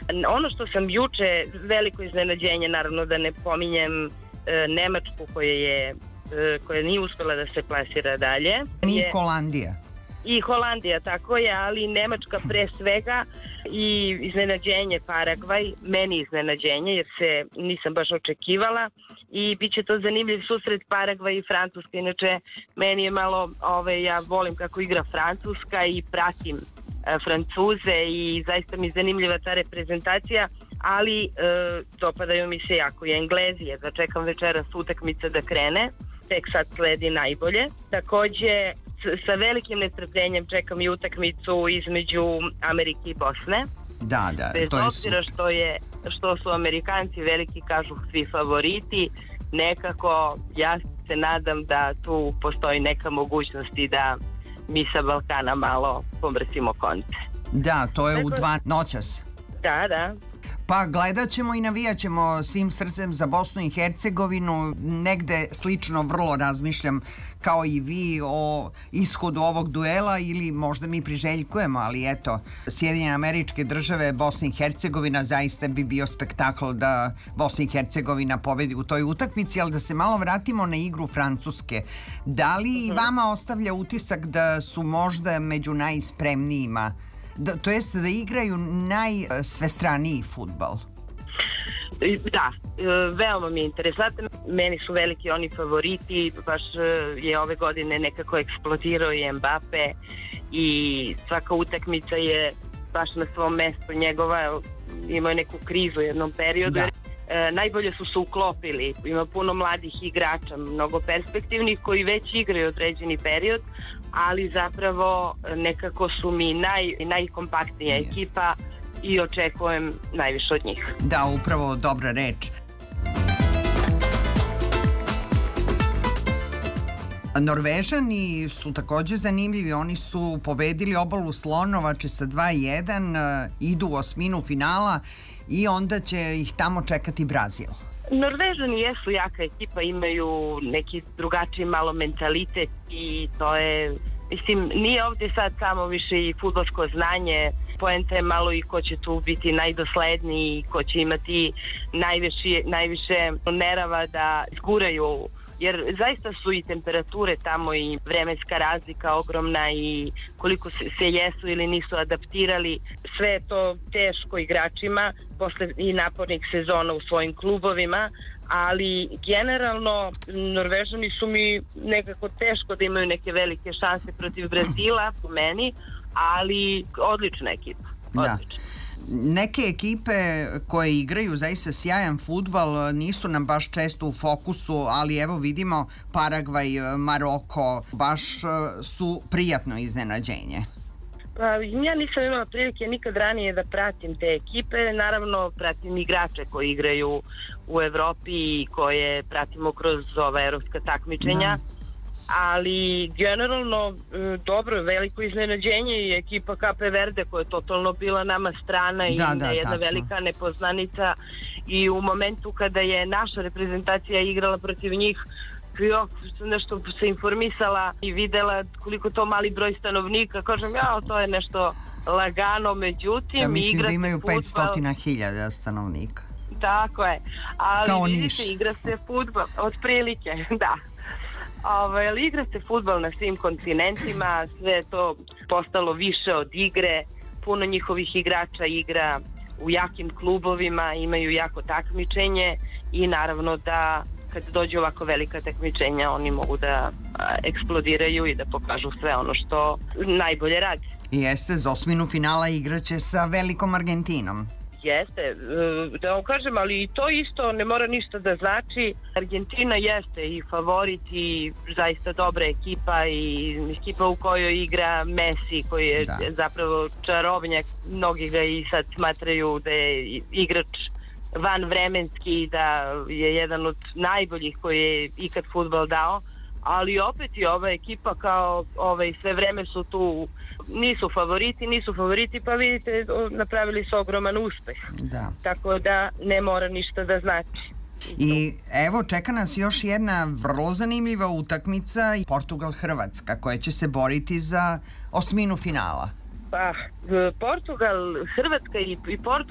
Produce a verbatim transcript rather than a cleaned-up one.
Ono što sam juče, veliko iznenađenje, naravno da ne pominjem e, Nemačku koja je e, koja nije uspela da se plasira dalje. Nije Holandija. I Holandija, tako je, ali Nemačka pre svega i iznenađenje Paragvaj, meni iznenađenje jer se nisam baš očekivala i bit će to zanimljiv susret Paragvaj i Francuska. Inače, meni je malo, ove, ja volim kako igra Francuska i pratim e, Francuze i zaista mi je zanimljiva ta reprezentacija, ali e, dopadaju mi se jako i Englezi, jedva čekam večeras utakmica da krene, tek sad sledi najbolje. Takođe, sa velikim nestrpljenjem čekam i utakmicu između Amerike i Bosne. Da, da, bez to je obzira što je što su Amerikanci veliki, kažu svi favoriti, nekako ja se nadam da tu postoji neka mogućnost i da mi sa Balkana malo pomrsimo konce. Da, to je Tako, u dva noćas. Da, da. Pa gledat ćemo i navijat ćemo svim srcem za Bosnu i Hercegovinu. Negde slično vrlo razmišljam kao i vi o ishodu ovog duela ili možda mi priželjkujemo, ali eto, Sjedinjene Američke Države, Bosna i Hercegovina, zaista bi bio spektakl da Bosna i Hercegovina pobedi u toj utakmici, ali da se malo vratimo na igru Francuske. Da li uh-huh. vama ostavlja utisak da su možda među najspremnijima, da, to jest da igraju najsvestraniji fudbal? Da, veoma mi je interesantno. Meni su veliki oni favoriti, baš je ove godine nekako eksplodirao i Mbappe i svaka utakmica je baš na svom mestu njegova, imao je neku krizu u jednom periodu. Da. E, najbolje su se uklopili, ima puno mladih igrača, mnogo perspektivnih koji već igraju određeni period, ali zapravo nekako su mi naj, najkompaktnija yes. ekipa i očekujem najviše od njih. Da, upravo dobra reč. Norvežani su takođe zanimljivi, oni su pobedili Obalu Slonovače sa dva jedan, idu u osminu finala i onda će ih tamo čekati Brazil. Norvežani jesu jaka ekipa, imaju neki drugačiji malo mentalitet i to je, mislim, nije ovdje sad samo više i fudbalsko znanje, poenta je malo i ko će tu biti najdosledniji i ko će imati najviše, najviše nerava da izguraju, jer zaista su i temperature tamo i vremenska razlika ogromna i koliko se, se jesu ili nisu adaptirali, sve je to teško igračima posle i napornih sezona u svojim klubovima, ali generalno Norvežani su mi nekako teško da imaju neke velike šanse protiv Brazila po meni, ali odlična ekipa. Odlična. Da. Neke ekipe koje igraju zaista sjajan fudbal nisu nam baš često u fokusu, ali evo vidimo Paragvaj, Maroko, baš su prijatno iznenađenje. Pa, ja nisam imala prilike nikad ranije da pratim te ekipe, naravno pratim igrače koji igraju u Evropi i koje pratimo kroz ova evropska takmičenja. Da. Ali generalno dobro, veliko iznenađenje i ekipa Kape Verde koja je totalno bila nama strana i da, da, jedna tačno. velika nepoznanica i u momentu kada je naša reprezentacija igrala protiv njih, jo, nešto se informisala i videla koliko to mali broj stanovnika, kažem ja, to je nešto lagano, međutim ja mislim igra da imaju fudbal, petsto hiljada stanovnika. Tako je, ali kao vidite, Niš. Igra se fudbal, otprilike, da. Ove, ali igra se fudbal na svim kontinentima, sve je to postalo više od igre, puno njihovih igrača igra u jakim klubovima, imaju jako takmičenje i naravno da kad dođe ovako velika takmičenja oni mogu da a, eksplodiraju i da pokažu sve ono što najbolje radi. I jeste, za osminu finala igraće sa velikom Argentinom. Jeste, da vam kažem, ali to isto ne mora ništa da znači. Argentina jeste i favorit i zaista dobra ekipa i ekipa u kojoj igra Messi koji je da. zapravo čarobnjak. Mnogi ga i sad smatraju da je igrač vanvremenski, da je jedan od najboljih koji je ikad fudbal dao, ali opet i ova ekipa kao ovaj, sve vreme su tu, nisu favoriti, nisu favoriti, pa vidite, napravili su ogroman uspeh. Da. Tako da ne mora ništa da znači. I evo, čeka nas još jedna vrlo zanimljiva utakmica, Portugal-Hrvatska, koja će se boriti za osminu finala. Pa, Portugal, Hrvatska i, i Portugal